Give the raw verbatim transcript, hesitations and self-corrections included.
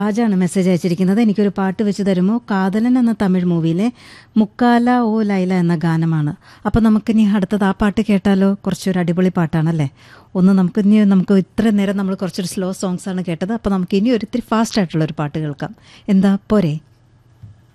രാജാണ് message അയച്ചിരിക്കുന്നത്. എനിക്കൊരു പാട്ട് വെച്ച് തരുമോ? കാതലൻ എന്ന തമിഴ് മൂവിയിലെ മുക്കാല ഓ ലൈല എന്ന ഗാനമാണ്. അപ്പം നമുക്കിനി അടുത്തത് ആ പാട്ട് കേട്ടാലോ? കുറച്ചൊരു അടിപൊളി പാട്ടാണല്ലേ. ഒന്ന് നമുക്ക് ഇനി നമുക്ക് ഇത്ര നേരം നമ്മൾ കുറച്ചൊരു സ്ലോ സോങ്സ് ആണ് കേട്ടത്. അപ്പോൾ നമുക്ക് ഇനി ഒരു ഇത്തിരി ഫാസ്റ്റ് ആയിട്ടുള്ളൊരു പാട്ട് കേൾക്കാം. എന്താ പോരെ?